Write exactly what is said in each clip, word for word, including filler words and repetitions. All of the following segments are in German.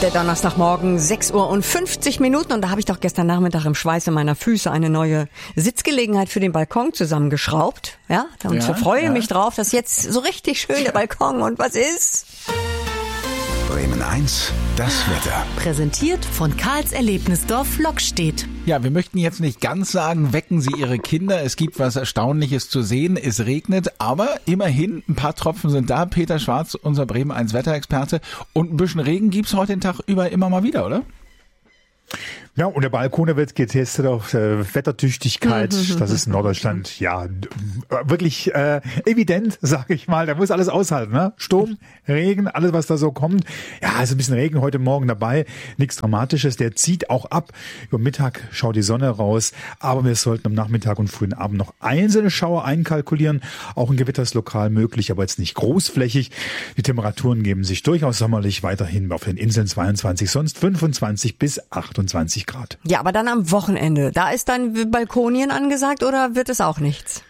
Der Donnerstagmorgen, sechs Uhr und fünfzig Minuten. Und da habe ich doch gestern Nachmittag im Schweiße meiner Füße eine neue Sitzgelegenheit für den Balkon zusammengeschraubt. Ja, und Ja, so freue ja. mich drauf, dass jetzt so richtig schön der Balkon und was ist? Bremen eins, das Wetter. Präsentiert von Karls Erlebnisdorf Lockstedt. Ja, wir möchten jetzt nicht ganz sagen, wecken Sie Ihre Kinder. Es gibt was Erstaunliches zu sehen. Es regnet, aber immerhin ein paar Tropfen sind da. Peter Schwarz, unser Bremen eins Wetterexperte. Und ein bisschen Regen gibt's heute den Tag über immer mal wieder, oder? Ja, und der Balkon der wird getestet auf äh, Wettertüchtigkeit. Das ist in Norddeutschland ja d- wirklich äh, evident, sag ich mal. Da muss alles aushalten, ne? Sturm, Regen, alles was da so kommt. Ja, ist ein bisschen Regen heute Morgen dabei. Nichts Dramatisches. Der zieht auch ab. Über Mittag schaut die Sonne raus. Aber wir sollten am Nachmittag und frühen Abend noch einzelne Schauer einkalkulieren. Auch ein Gewitter ist lokal möglich, aber jetzt nicht großflächig. Die Temperaturen geben sich durchaus sommerlich weiterhin auf den Inseln zweiundzwanzig, sonst fünfundzwanzig bis achtundzwanzig Grad. Ja, aber dann am Wochenende. Da ist dann Balkonien angesagt oder wird es auch nichts?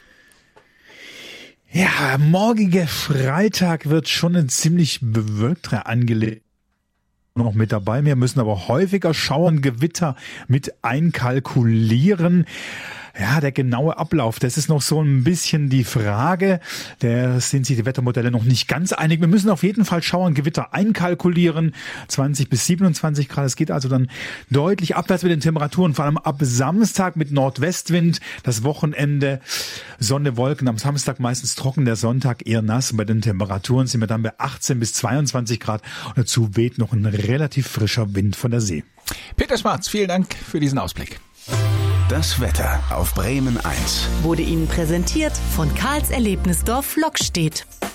Ja, morgige Freitag wird schon ein ziemlich bewölkter angelegt. Noch mit dabei. Wir müssen aber häufiger Schauern, Gewitter mit einkalkulieren. Ja, der genaue Ablauf, das ist noch so ein bisschen die Frage. Da sind sich die Wettermodelle noch nicht ganz einig. Wir müssen auf jeden Fall Schauern, Gewitter einkalkulieren. zwanzig bis siebenundzwanzig Grad. Es geht also dann deutlich abwärts mit den Temperaturen. Vor allem ab Samstag mit Nordwestwind. Das Wochenende Sonne, Wolken. Am Samstag meistens trocken, der Sonntag eher nass. Und bei den Temperaturen sind wir dann bei achtzehn bis zweiundzwanzig Grad. Und dazu weht noch ein relativ frischer Wind von der See. Peter Schwarz, vielen Dank für diesen Ausblick. Das Wetter auf Bremen eins. Wurde Ihnen präsentiert von Karls Erlebnisdorf Lockstedt.